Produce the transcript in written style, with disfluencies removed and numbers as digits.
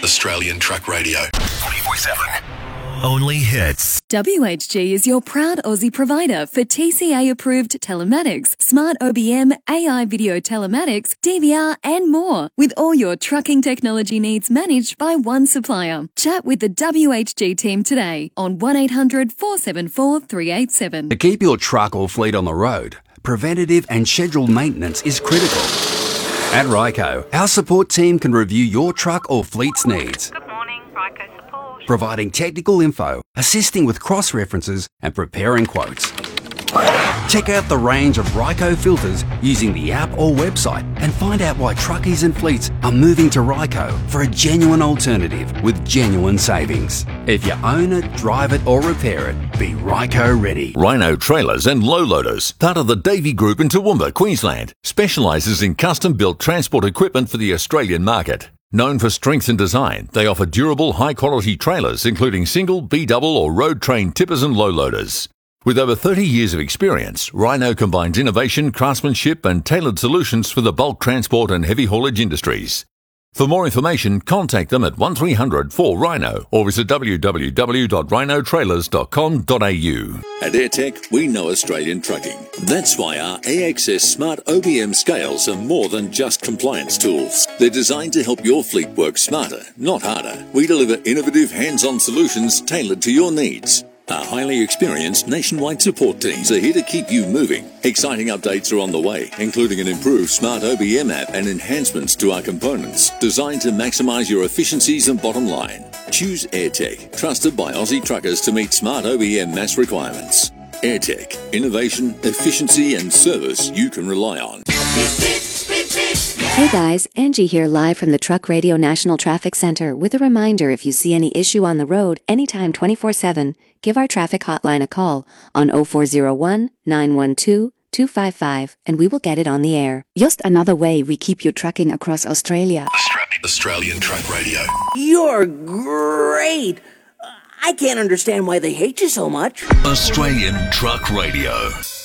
Australian Truck Radio. 24/7. Only hits. WHG is your proud Aussie provider for TCA-approved telematics, smart OBM, AI video telematics, DVR and more, with all your trucking technology needs managed by one supplier. Chat with the WHG team today on 1800 474 387. To keep your truck or fleet on the road, preventative and scheduled maintenance is critical. At Ryco, our support team can review your truck or fleet's needs. Good morning, Ryco Support. Providing technical info, assisting with cross-references and preparing quotes. Check out the range of Ryco filters using the app or website and find out why truckies and fleets are moving to Ryco for a genuine alternative with genuine savings. If you own it, drive it or repair it, be Ryco ready. Rhino Trailers and Low Loaders, part of the Davey Group in Toowoomba, Queensland, specialises in custom-built transport equipment for the Australian market. Known for strength and design, they offer durable, high-quality trailers, including single, B-double or road-train tippers and low loaders. With over 30 years of experience, Rhino combines innovation, craftsmanship and tailored solutions for the bulk transport and heavy haulage industries. For more information, contact them at 1300 4RHINO or visit www.rhinotrailers.com.au. At AirTech, we know Australian trucking. That's why our AXS Smart OBM scales are more than just compliance tools. They're designed to help your fleet work smarter, not harder. We deliver innovative, hands-on solutions tailored to your needs. Our highly experienced nationwide support teams are here to keep you moving. Exciting updates are on the way, including an improved Smart OBM app and enhancements to our components, designed to maximise your efficiencies and bottom line. Choose AirTech, trusted by Aussie truckers to meet Smart OBM mass requirements. AirTech, innovation, efficiency and service you can rely on. Hey guys, Angie here live from the Truck Radio National Traffic Center with a reminder, if you see any issue on the road anytime 24/7, give our traffic hotline a call on 0401 912 255 and we will get it on the air. Just another way we keep you trucking across Australia. Australian Truck Radio. You're great! I can't understand why they hate you so much. Australian Truck Radio.